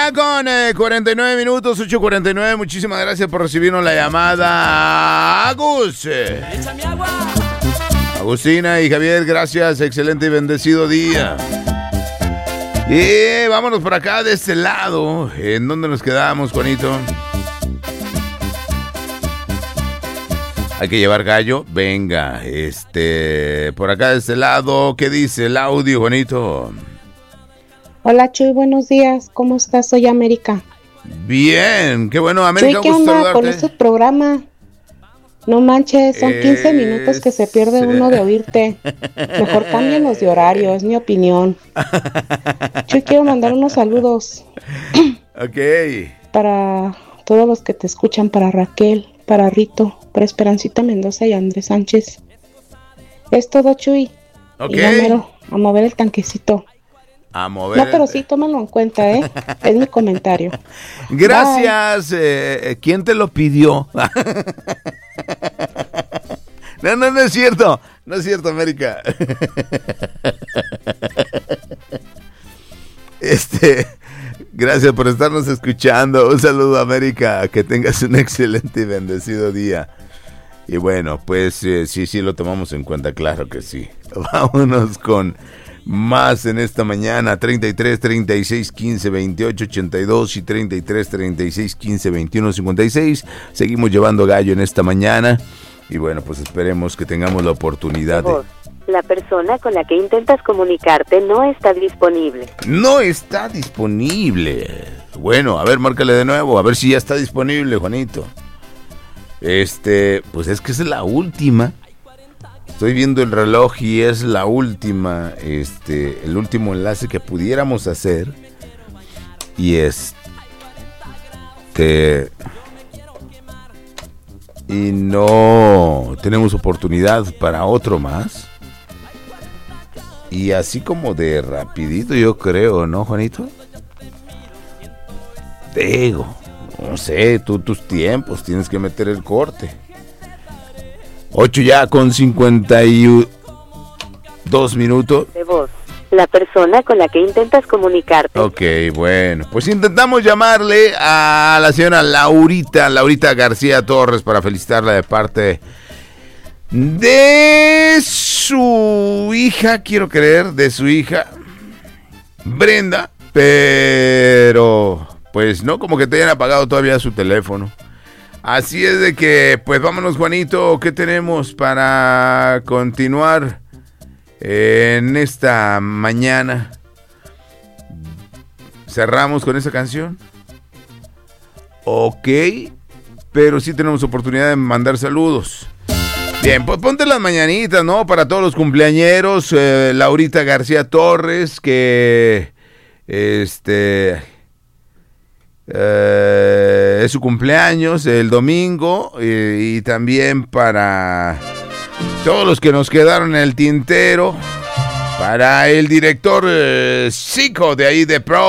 ya con 49 minutos, 8:49. Muchísimas gracias por recibirnos la llamada. Agustina y Javier, gracias. Excelente y bendecido día. Y vámonos por acá de este lado. ¿En dónde nos quedamos, Juanito? Hay que llevar gallo. Venga, por acá de este lado, ¿qué dice el audio, Juanito? Hola, Chuy, buenos días. ¿Cómo estás? Soy América. Bien, qué bueno, América. Chuy, ¿qué onda con este programa? No manches, son 15 minutos que se pierde uno de oírte. Mejor cámbianos de horario, es mi opinión. Chuy, quiero mandar unos saludos. Ok. Para todos los que te escuchan, para Raquel, para Rito, para Esperancita Mendoza y Andrés Sánchez. Es todo, Chuy. Ok. Y ya mero, a mover el tanquecito. A mover. No, pero sí, tómalo en cuenta, ¿eh? Es mi comentario. Gracias. ¿Quién te lo pidió? No es cierto. No es cierto, América. Gracias por estarnos escuchando. Un saludo, América. Que tengas un excelente y bendecido día. Y bueno, pues sí, lo tomamos en cuenta, claro que sí. Vámonos con más en esta mañana. 33 36 15 28 82 y 33 36 15 21 56. Seguimos llevando gallo en esta mañana. Y bueno, pues esperemos que tengamos la oportunidad de... La persona con la que intentas comunicarte no está disponible. No está disponible. Bueno, a ver, márcale de nuevo, a ver si ya está disponible, Juanito. Pues es que es la última. Estoy viendo el reloj y es la última, el último enlace que pudiéramos hacer. Y y no tenemos oportunidad para otro más. Y así como de rapidito, yo creo, ¿no, Juanito? Digo, no sé, tú tus tiempos, tienes que meter el corte. 8 ya con 52 minutos. De voz. La persona con la que intentas comunicarte. Ok, bueno, pues intentamos llamarle a la señora Laurita García Torres para felicitarla de parte de su hija, quiero creer, de su hija Brenda, pero pues no como que te hayan apagado todavía su teléfono. Así es de que, pues vámonos, Juanito, ¿qué tenemos para continuar en esta mañana? ¿Cerramos con esa canción? Ok, pero sí tenemos oportunidad de mandar saludos. Bien, pues ponte las mañanitas, ¿no? Para todos los cumpleañeros, Laurita García Torres, que es su cumpleaños el domingo, y también para todos los que nos quedaron en el tintero, para el director Zico de ahí de Pro.